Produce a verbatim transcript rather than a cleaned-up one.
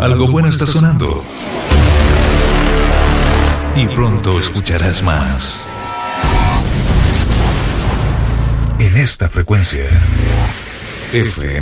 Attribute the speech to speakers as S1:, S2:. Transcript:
S1: Algo bueno está sonando. Y pronto escucharás más. En esta frecuencia. F M